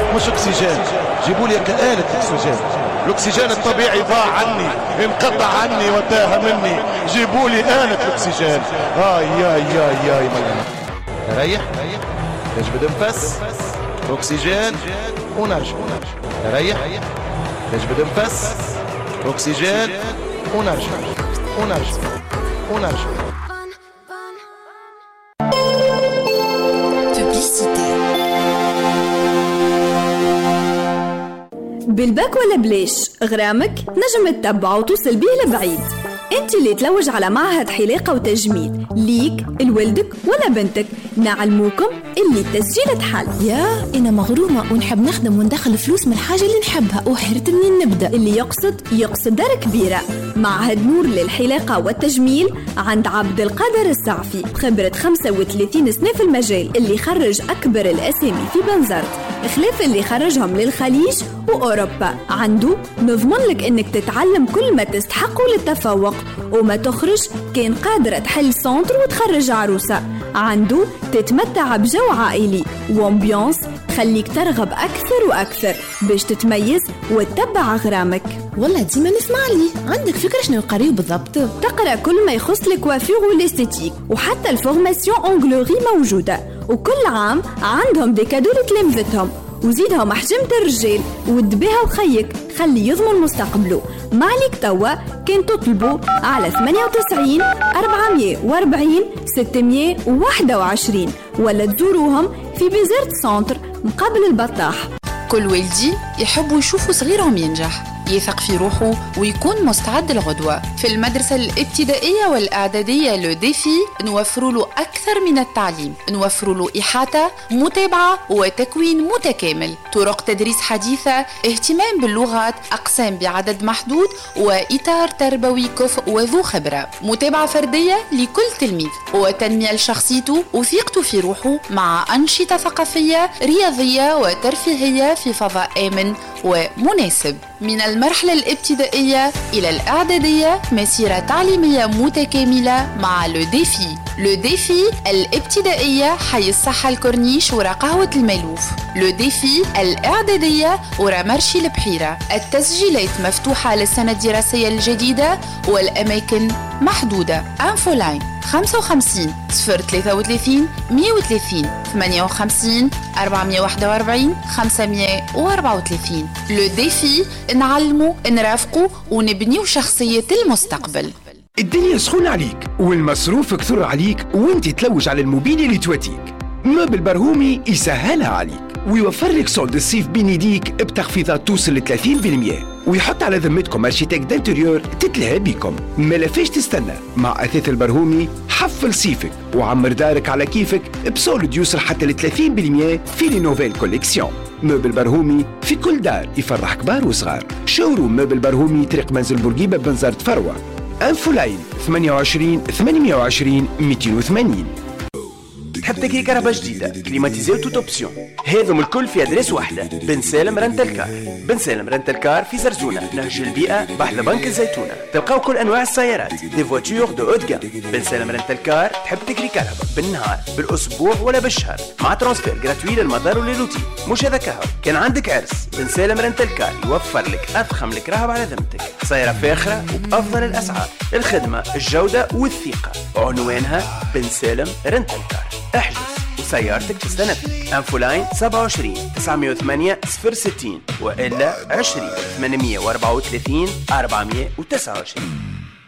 مش أكسجين، جيبوا لي آلة أكسجين. الأكسجين الطبيعي ضاع عني، انقطع عني وتاه مني، جيبوا لي آلة أكسجين. ياي ريح تجبد نفس أكسجين ونرجع. ريح تجبد نفس أكسجين ونرجع. بالباك ولا بليش غرامك نجم تتبع وتوصل بيه لبعيد. انت اللي تلوج على معهد حلاقة وتجميل ليك لولدك ولا بنتك، نعلموكم اللي التسجيل تحل. يا انا مغرومة ونحب نخدم وندخل فلوس من الحاجة اللي نحبها وحرت منين نبدأ. اللي يقصد دار كبيرة. معهد نور للحلاقة والتجميل عند عبد القادر السعفي، بخبرة 35 سنة في المجال، اللي خرج أكبر الأسامي في بنزرت، خلاف اللي خرجهم للخليج وأوروبا. عنده نضمن لك إنك تتعلم كل ما تستحقه للتفوق، وما تخرج كان قادرة تحل سنتر وتخرج عروسة. عنده تتمتع بجو عائلي وامبيونس خليك ترغب أكثر وأكثر باش تتميز وتتبع غرامك. والله ديما نسمع لي. عندك فكرة شنو قريب بالضبط؟ تقرأ كل ما يخص الكوافير والاستيتيك، وحتى الفورماسيون أونغلوري موجودة، وكل عام عندهم دي كادو لتلامذتهم، وزيدهم حجمة الرجال ودبيها وخيك خلي يضمن مستقبله. معليك توا كان تطلبوا على 98 440 621 ولا تزوروهم في بيزرت سنتر مقابل البطاح. كل والدي يحبوا يشوفوا صغيرهم ينجح، يثق في روحه ويكون مستعد للغدوة. في المدرسة الابتدائية والإعدادية لو ديفي نوفر له أكثر من التعليم، نوفر له إحاطة، متابعة وتكوين متكامل، طرق تدريس حديثة، اهتمام باللغات، أقسام بعدد محدود، وإطار تربوي كفء وذو خبرة، متابعة فردية لكل تلميذ، وتنمية لشخصيته وثقته في روحه، مع أنشطة ثقافية رياضية وترفيهية في فضاء آمن ومناسب. من المرحلة الابتدائية إلى الإعدادية مسيرة تعليمية متكاملة مع لو ديفي. لو ديفي الابتدائية حي الصحة الكورنيش ورا قهوة المالوف. لو ديفي الإعدادية ورا مرشي البحيرة. التسجيلات مفتوحة للسنة الدراسية الجديدة والأماكن محدودة. انفولاين 55 033 130 58 441 534. لو ديفي نعلمو نرافقو ونبنيو شخصية المستقبل. الدنيا سخونة عليك والمصروف كثر عليك وانت تلوج على الموبيل اللي تواتيك. موبل برهومي يسهلها عليك ويوفر لك صولد الصيف بين يديك بتخفيضات توصل ل 30%، ويحط على ذمتكم ارشيتكت دانتيريور تتلهى بيكم. ما لافاش تستنى، مع أثاث البرهومي حفل صيفك وعمر دارك على كيفك بصولد يوصل حتى ل 30% في لي نوفيل كوليكسيون. موبل برهومي في كل دار يفرح كبار وصغار. شوروم موبل برهومي طريق منزل بورقيبة بنزرت فروة. انفولاين 28 820 280. تحب تكري كهرباء جديدة كليماتيزي وتوت اوبسيون، هذم الكل في ادريس واحدة. بن سالم رنتل كار. بن سالم رنتل كار في زرزونة نهج البيئة بحذا بنك الزيتونة. تلقاو كل انواع السيارات، دي فواتور دو اوت جام. بن سالم رنتل كار تحب تكري كهرباء بالنهار بالاسبوع ولا بالشهر مع ترانسفير جراتوي للمدار وللوتي. مش هذا كهو، كان عندك عرس بن سالم رنتل كار يوفر لك اضخم لك رهب على ذمتك، سيارة فاخرة وبافضل الاسعار، الخدمة الجودة والثقة. عنوانها بن سالم رنتل كار. احجز وسيارتك تستنفذ. انفولاين 27 908 060 وإلا 20 834 429.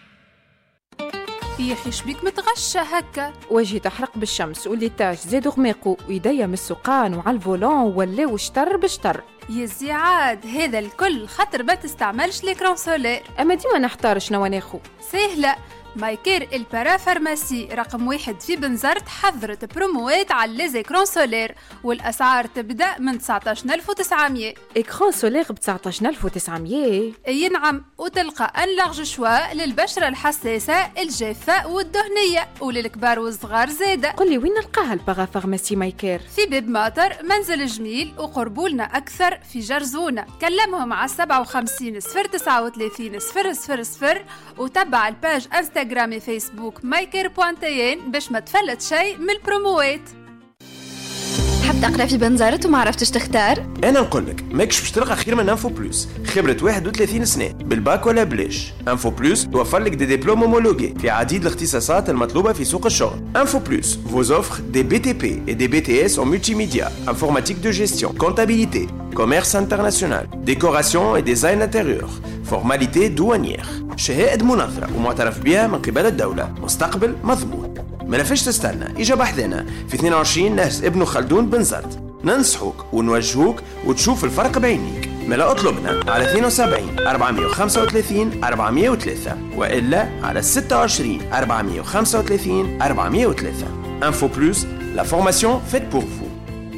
يا اخي شبيك متغشى هكا؟ وجهي تحرق بالشمس والليتاج زادوا غماقو ويديا من السقان وعلى الفولون ولاو شطر بشطر. يا زيعاد هذا الكل خاطر ما تستعملش ليكرون سولير. اما ديما نحتار شنو ناخو. سهله، مايكير البارا فارماسي رقم 1 في بنزرت حضرت بروموات على ليزيكرون سولير، والأسعار تبدأ من 19,900. إكران سولير ب 19,900؟ أي نعم، وتلقى أن لارج شوا للبشرة الحساسة الجافة والدهنية وللكبار والصغار زادة. قل لي وين نلقاها البارا فارماسي مايكير؟ في باب ماطر منزل جميل، وقربولنا أكثر في جرزونة. كلمهم على 57 039 000 وتبع الباج انستغرامي فيسبوك مايكر.tn باش ما تفلت شيء من البروموات. حب تقرا في بنزرت وما عرفتش تختار؟ انا نقول لك ماكش باش تلقى خير من انفو بلوس. خبره 31 سنه بالباك ولا بليش. انفو بلوس توفر لك دي دبلوم هومولوجي في عديد الاختصاصات المطلوبه في سوق الشغل. انفو بلوس vous offre des BTP et des BTS en multimédia, informatique de gestion, comptabilité, commerce international, décoration et design intérieur, formalité douanière. شهادة منظرة ومعترف بها من قبل الدولة. مستقبل مضمون. ما لفش تستنى، اجا بحثنا في 22 نهج ابن خلدون بنزرت. ننصحوك ونوجهوك وتشوف الفرق بعينيك. ملا اطلبنا على 72 435 403 والا على 26 435 403. Info Plus, la formation faite pour vous.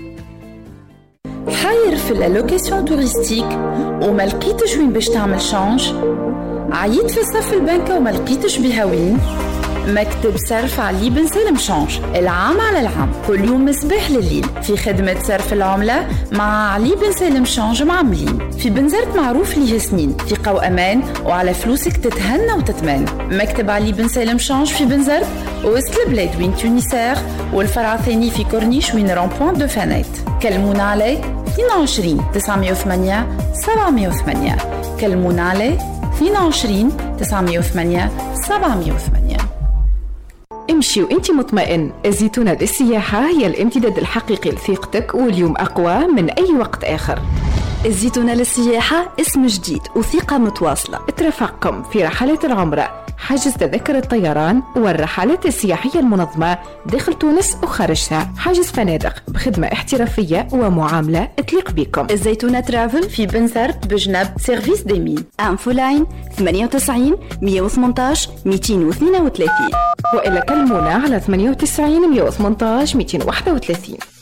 حاير في اللوكاسيون توريستيك وما لقيتش وين باش تعمل شانج؟ عييت في صف البنكة وما لقيتش بها وين؟ مكتب صرف علي بن سالم شانج، العام على العام، كل يوم مصباح لليل في خدمة صرف العملة مع علي بن سالم شانج معملين. في بنزرت معروف ليه سنين، ثقة وأمان وعلى فلوسك تتهنى وتتمان. مكتب علي بن سالم شانج في بنزرت وسط البلاد وين تونسير، والفرع الثاني في كورنيش وين رامبوان دو فانيت. كلمونا عليه 22 908 708. كلمونا عليه 22 908 708. امشي وانت مطمئن. الزيتونة للسياحة هي الامتداد الحقيقي لثقتك، واليوم أقوى من أي وقت آخر. الزيتونة للسياحة اسم جديد وثقة متواصلة. اترفقكم في رحلات العمرة، حجز تذكرة الطيران والرحلات السياحية المنظمة داخل تونس وخارجها، حجز فنادق بخدمة احترافية ومعاملة تليق بكم. الزيتونة ترافل في بنزرت بجنب سيرفيس ديمين. انفو لاين 98 118 232 وإلا كلمونا على 98 118 231.